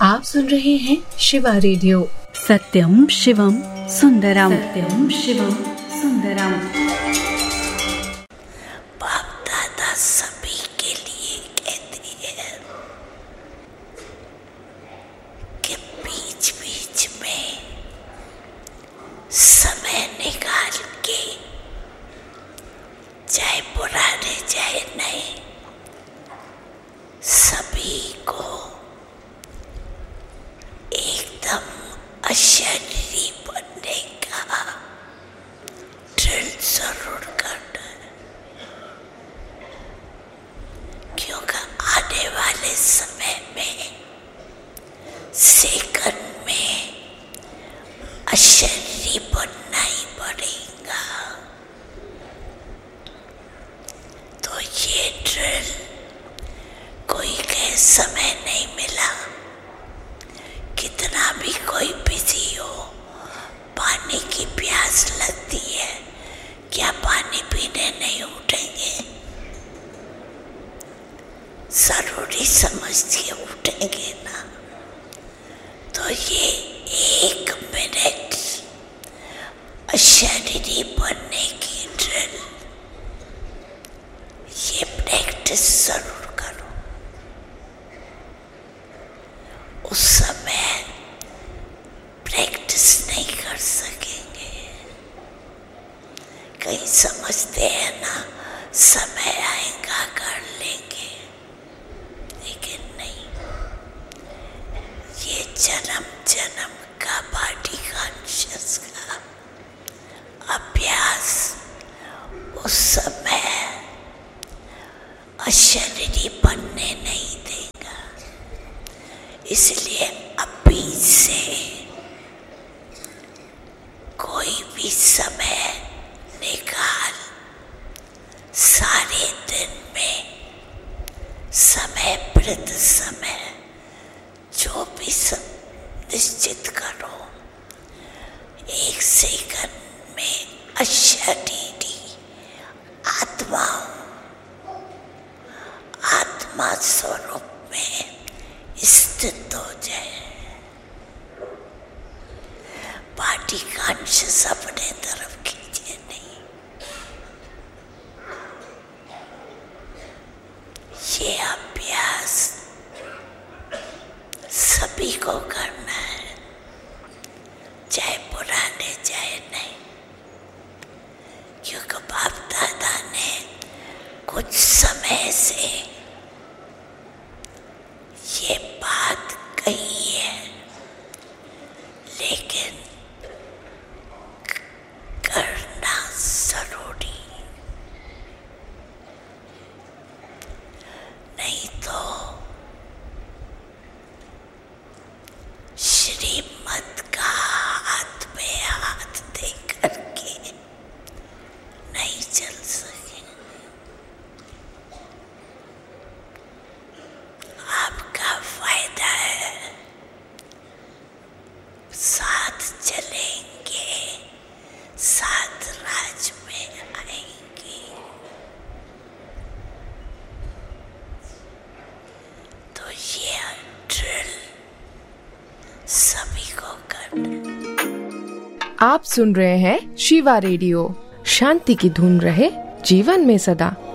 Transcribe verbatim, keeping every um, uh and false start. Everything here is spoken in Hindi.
आप सुन रहे हैं शिवा रेडियो। सत्यम शिवम सुंदरम, सत्यम शिवम सुंदरम। बाप दादा सभी के लिए कहते हैं कि बीच बीच में समय निकाल के, चाहे पुराने चाहे नए, सभी को एकदम अशरीरी बनने का ड्रिल जरूर करना है, क्योंकि आने वाले समय में सेकंड में अशरीरी बनना ही पड़ेगा। तो ये ड्रिल कोई कहे समय नहीं मिला, कितना भी कोई बिजी हो, पानी की प्यास लगती है, क्या पानी पीने नहीं उठेंगे? जरूरी समझ के उठेंगे ना। तो ये एक मिनट अशरीरी बनने की ड्रिल, ये प्रैक्टिस जरूर करो। उस समय प्रैक्टिस नहीं कर सकेंगे। कहीं समझते हैं ना, समय आएगा कर लेंगे, लेकिन नहीं। ये जन्म जन्म का बॉडी कॉन्शियस का अभ्यास उस समय अशरीरी बनने नहीं देगा। इसलिए अभी से कोई भी समय निकाल, सारे दिन में समय प्रति समय जो भी सब निश्चित करो, एक सेकंड में अशरीरी आत्माओं आत्मा स्वरूप में स्थित हो जाए। बॉडी कॉन्शियस अपने तरफ खींचे नहीं। ये अभ्यास सभी को करना है, चाहे पुराने चाहे नए, क्योंकि बाप दादा ने कुछ समय से ये बात कही है, लेकिन करना जरूरी, नहीं तो श्रीमत का हाथ में हाथ दे करके नहीं चल सके। आपका फायदा है, साथ चलेंगे, साथ राज में आएंगे। तो ये ड्रिल सभी को करना। आप सुन रहे हैं शिवा रेडियो। शांति की धुन रहे जीवन में सदा।